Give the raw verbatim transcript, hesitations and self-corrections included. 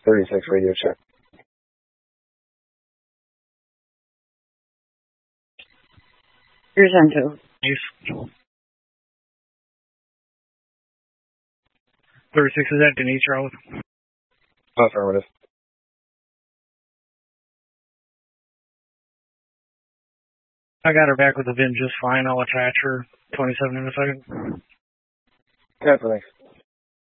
thirty-six radio check. Here's Endo. thirty-six is at Denise Road. Affirmative. I got her back with the V I N just fine. I'll attach her twenty-seven in a second. Yeah, thanks.